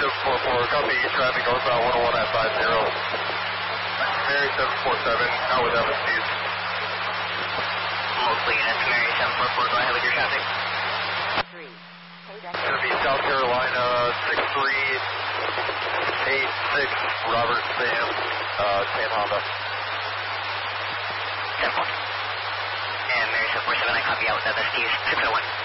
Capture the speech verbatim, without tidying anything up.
seven four four, copy east traffic northbound one oh one at five zero. Mary seven four seven, out with Evans, please. Multiple units, Mary seven four four, go ahead with your traffic. Three. It's going to be South Carolina six three eight six, Robert Sam, uh, Sam Honda. ten four. And Mary seven four seven, I copy out with Evans, please, six oh one.